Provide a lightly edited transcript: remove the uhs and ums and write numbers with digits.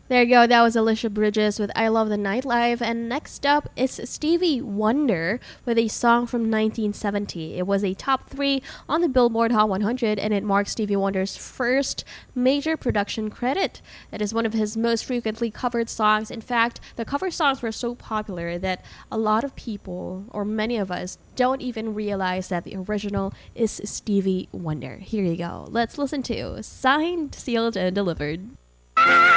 There you go. That was Alicia Bridges with I Love the Nightlife. And next up is Stevie Wonder with a song from 1970. It was a top 3 on the Billboard Hot 100, and it marks Stevie Wonder's first major production credit. It is one of his most frequently covered songs. In fact, the cover songs were so popular that a lot of people, or many of us, don't even realize that the original is Stevie Wonder. Here you go. Let's listen to Signed, Sealed, and Delivered.